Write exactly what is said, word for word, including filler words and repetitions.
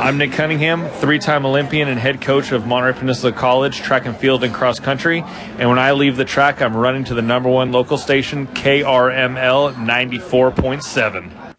I'm Nick Cunningham, three-time Olympian and head coach of Monterey Peninsula College track and field and cross country. And when I leave the track, I'm running to the number one local station, K R M L ninety-four point seven.